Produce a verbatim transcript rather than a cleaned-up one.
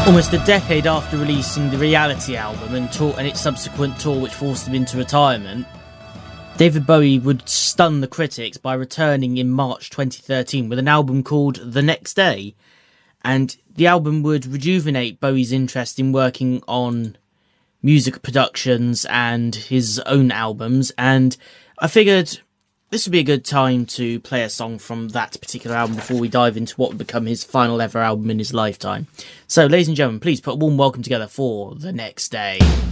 Almost a decade after releasing the Reality album and, tour, and its subsequent tour which forced him into retirement, David Bowie would stun the critics by returning in March twenty thirteen with an album called The Next Day. And the album would rejuvenate Bowie's interest in working on music productions and his own albums, and I figured this would be a good time to play a song from that particular album before we dive into what would become his final ever album in his lifetime. So, ladies and gentlemen, please put a warm welcome together for The Next Day.